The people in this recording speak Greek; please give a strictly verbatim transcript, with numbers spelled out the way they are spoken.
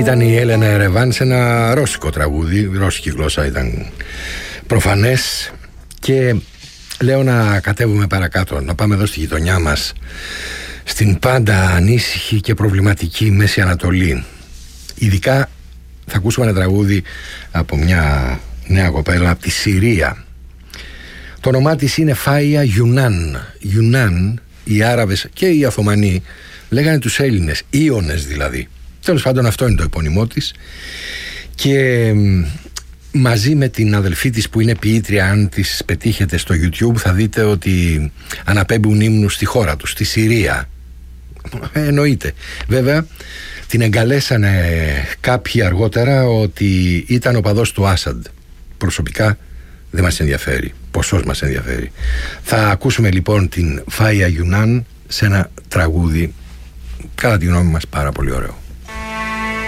Ήταν η Έλενα Ερεβάν σε ένα ρώσικο τραγούδι. Ρώσικη γλώσσα ήταν προφανές. Και λέω να κατέβουμε παρακάτω, να πάμε εδώ στη γειτονιά μας, στην πάντα ανήσυχη και προβληματική Μέση Ανατολή. Ειδικά θα ακούσουμε ένα τραγούδι από μια νέα κοπέλα από τη Συρία. Το όνομά της είναι Φάια Γιουνάν. Γιουνάν, οι Άραβες και οι Οθωμανοί λέγανε τους Έλληνες, Ίωνες δηλαδή. Τέλος πάντων, αυτό είναι το επώνυμό της. Και μαζί με την αδελφή της που είναι ποιήτρια, αν τις πετύχετε στο YouTube θα δείτε ότι αναπέμπουν ύμνους στη χώρα τους, στη Συρία. Ε, εννοείται. Βέβαια την εγκαλέσανε κάποιοι αργότερα ότι ήταν οπαδός του Άσαντ. Προσωπικά δεν μας ενδιαφέρει. Ποσός μας ενδιαφέρει. Θα ακούσουμε λοιπόν την Φάια Γιουνάν σε ένα τραγούδι, κατά τη γνώμη μας, πάρα πολύ ωραίο.